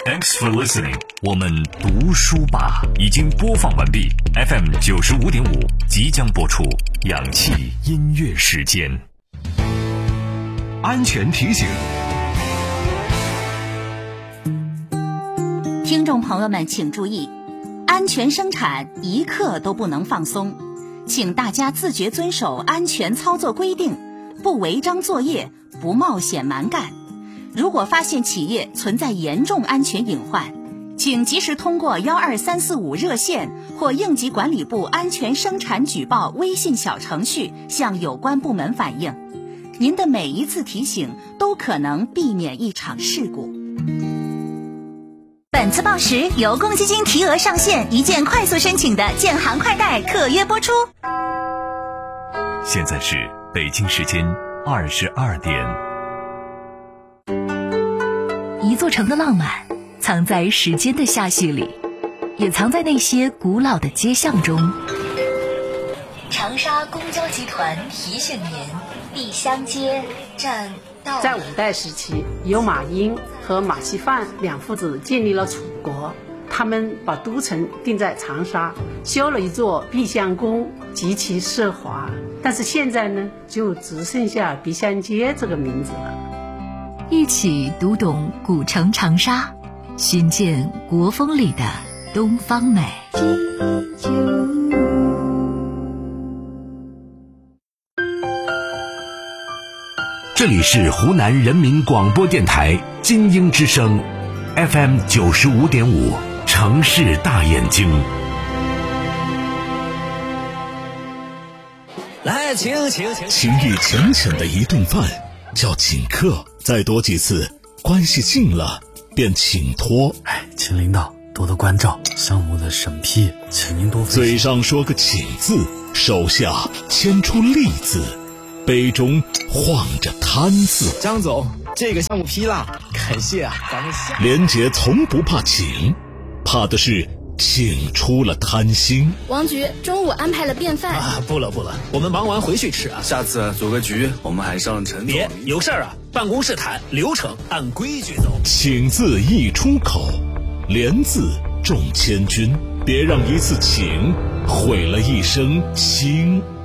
Thanks for listening。我们读书吧已经播放完毕 ，FM 95.5即将播出氧气音乐时间。安全提醒， 听众朋友们请注意，安全生产一刻都不能放松，请大家自觉遵守安全操作规定，不违章作业，不冒险蛮干。如果发现企业存在严重安全隐患，请及时通过12345热线或应急管理部安全生产举报微信小程序向有关部门反映。您的每一次提醒都可能避免一场事故。本次报时由公积金提额上线一键快速申请的建行快贷特约播出。 现在是北京时间22点。 一座城的浪漫藏在时间的下序里，也藏在那些古老的街巷中。长沙公交集团提醒您，碧香街站到。 在五代时期，由马英和马锡范两父子建立了楚国，他们把都城定在长沙，修了一座碧香宫，极其奢华。但是现在呢，就只剩下碧香街这个名字了。 一起读懂古城长沙，寻见国风里的东方美。 这里是湖南人民广播电台金鹰之声 FM 95.5城市大眼睛。 来，请情意浅浅的一顿饭叫请客，再多几次关系近了便请托。 请领导多多关照，项目的审批请您多费心。 嘴上说个请字，手下牵出利字，杯中晃着贪字。 张总，这个项目批了，感谢啊，咱们下。 连杰从不怕请，怕的是请出了贪心。 王局中午安排了便饭啊，不了，我们忙完回去吃啊。下次组个局，我们还上陈总。别有事啊，办公室谈，流程按规矩走。 请字一出口，连字重千钧，别让一次请毁了一生情。